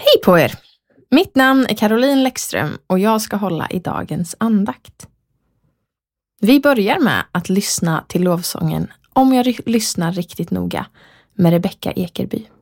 Hej på er! Mitt namn är Caroline Läckström och jag ska hålla i dagens andakt. Vi börjar med att lyssna till lovsången Om jag lyssnar riktigt noga med Rebecka Ekerby.